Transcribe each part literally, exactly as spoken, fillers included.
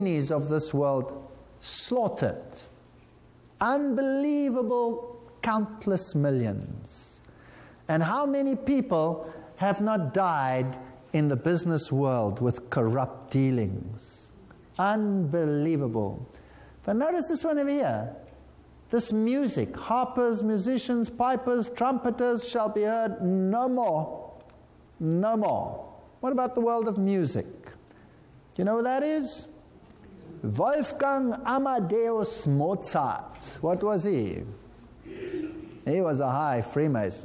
of this world slaughtered. Unbelievable, countless millions. And how many people have not died in the business world with corrupt dealings? Unbelievable. But notice this one over here. This music, harpers, musicians, pipers, trumpeters shall be heard no more. No more. What about the world of music? Do you know who that is? Wolfgang Amadeus Mozart. What was he? He was a high Freemason.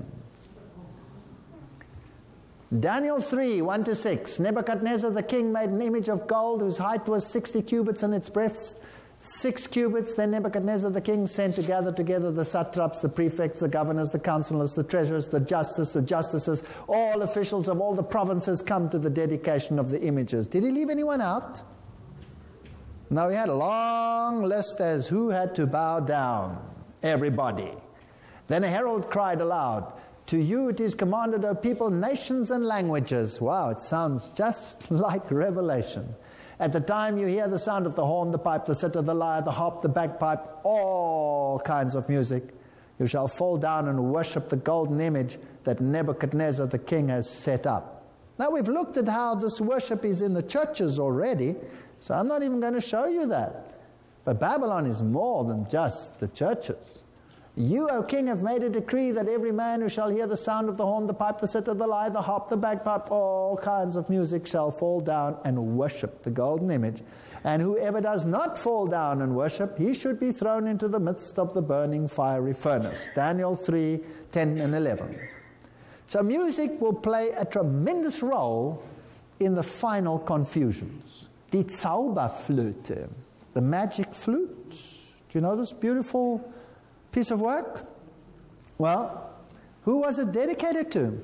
Daniel three, one to six. Nebuchadnezzar the king made an image of gold whose height was sixty cubits and its breadth six cubits. Then Nebuchadnezzar the king sent to gather together the satraps, the prefects, the governors, the counselors, the treasurers, the justice, the justices, all officials of all the provinces come to the dedication of the images. Did he leave anyone out? No, he had a long list as who had to bow down. Everybody. Then a herald cried aloud, "To you it is commanded, O people, nations and languages." Wow, it sounds just like Revelation. "At the time you hear the sound of the horn, the pipe, the sitar, the lyre, the harp, the bagpipe, all kinds of music, you shall fall down and worship the golden image that Nebuchadnezzar the king has set up." Now we've looked at how this worship is in the churches already, so I'm not even going to show you that. But Babylon is more than just the churches. "You, O king, have made a decree that every man who shall hear the sound of the horn, the pipe, the sitar, the lyre, the harp, the bagpipe, all kinds of music shall fall down and worship the golden image. And whoever does not fall down and worship, he should be thrown into the midst of the burning fiery furnace." Daniel three, ten and eleven. So music will play a tremendous role in the final confusions. Die Zauberflöte, the magic flute. Do you know this beautiful piece of work? Well, who was it dedicated to?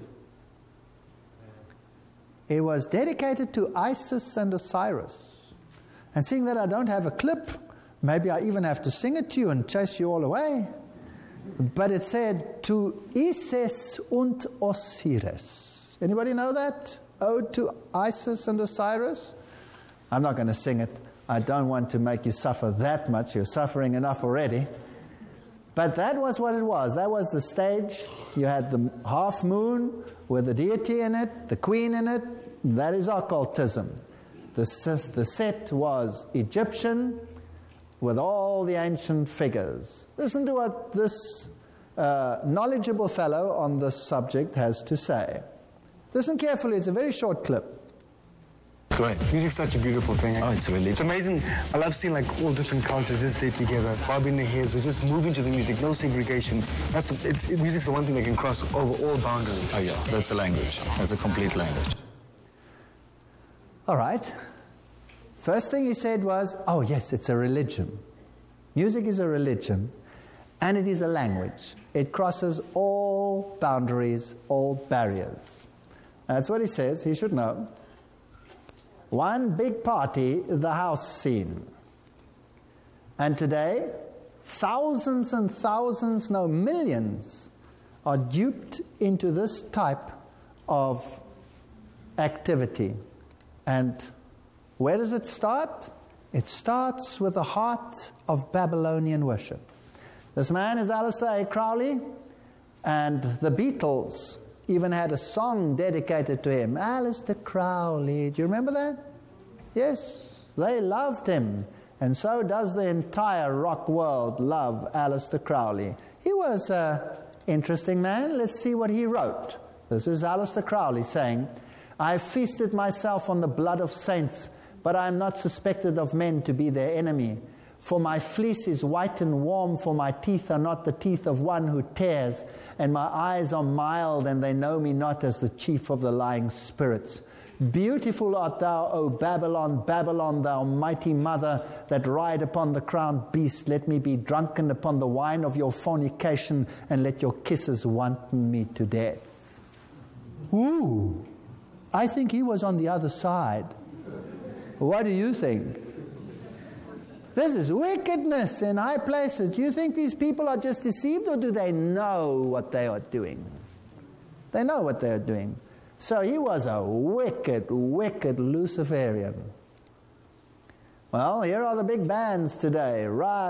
It was dedicated to Isis and Osiris. And seeing that I don't have a clip, maybe I even have to sing it to you and chase you all away. But it said, to Isis und Osiris. Anybody know that? Ode to Isis and Osiris? I'm not going to sing it. I don't want to make you suffer that much. You're suffering enough already. But that was what it was. That was the stage. You had the half moon with the deity in it, the queen in it. That is occultism. The, the set was Egyptian with all the ancient figures. Listen to what this uh, knowledgeable fellow on this subject has to say. Listen carefully. It's a very short clip. Great. Music's such a beautiful thing. Oh, it's really. It's amazing. I love seeing like all different cultures just there together, bobbing their heads, or just moving to the music, no segregation. That's the, it's, it, music's the one thing that can cross over all boundaries. Oh yeah, that's a language. That's a complete language. All right. First thing he said was, oh yes, it's a religion. Music is a religion, and it is a language. It crosses all boundaries, all barriers. That's what he says. He should know. One big party, the house scene. And today, thousands and thousands, no millions, are duped into this type of activity. And where does it start? It starts with the heart of Babylonian worship. This man is Aleister A. Crowley, and the Beatles even had a song dedicated to him. Aleister Crowley. Do you remember that? Yes, they loved him. And so does the entire rock world love Aleister Crowley. He was an interesting man. Let's see what he wrote. This is Aleister Crowley saying, "I have feasted myself on the blood of saints, but I am not suspected of men to be their enemy. For my fleece is white and warm, for my teeth are not the teeth of one who tears, and my eyes are mild, and they know me not as the chief of the lying spirits. Beautiful art thou, O Babylon, Babylon, thou mighty mother that ride upon the crowned beast. Let me be drunken upon the wine of your fornication, and let your kisses wanton me to death." Ooh, I think he was on the other side. What do you think? This is wickedness in high places. Do you think these people are just deceived, or do they know what they are doing? They know what they are doing. So he was a wicked, wicked Luciferian. Well, here are the big bands today. Right.